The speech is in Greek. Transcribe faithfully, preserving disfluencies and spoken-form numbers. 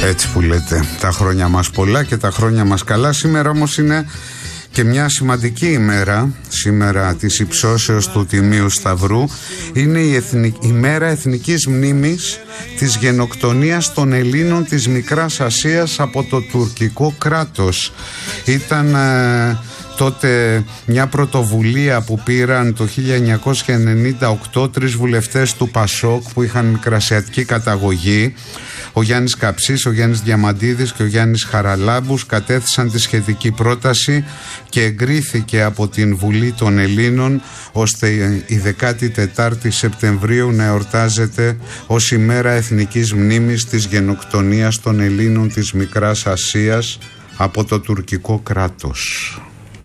Έτσι που λέτε, τα χρόνια μας πολλά και τα χρόνια μας καλά. Σήμερα όμως είναι και μια σημαντική ημέρα, σήμερα της υψώσεως του Τιμίου Σταυρού. Είναι η, εθνική, η μέρα εθνικής μνήμης της γενοκτονίας των Ελλήνων της Μικράς Ασίας από το τουρκικό κράτος. Ήταν ε, τότε μια πρωτοβουλία που πήραν το χίλια εννιακόσια ενενήντα οκτώ τρεις βουλευτές του Πασόκ που είχαν μικρασιατική καταγωγή. Ο Γιάννης Καψής, ο Γιάννης Διαμαντίδης και ο Γιάννης Χαραλάμπους κατέθεσαν τη σχετική πρόταση και εγκρίθηκε από την Βουλή των Ελλήνων ώστε η δεκάτη τετάρτη Σεπτεμβρίου να εορτάζεται ως ημέρα εθνικής μνήμης της γενοκτονίας των Ελλήνων της Μικράς Ασίας από το τουρκικό κράτος.